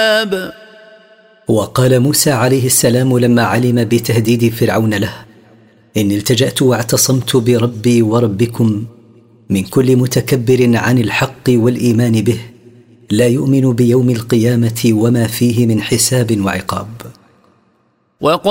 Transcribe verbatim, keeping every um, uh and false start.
وقال موسى عليه السلام لما علم بتهديد فرعون له: إني التجأت واعتصمت بربي وربكم من كل متكبر عن الحق والإيمان به، لا يؤمن بيوم القيامة وما فيه من حساب وعقاب.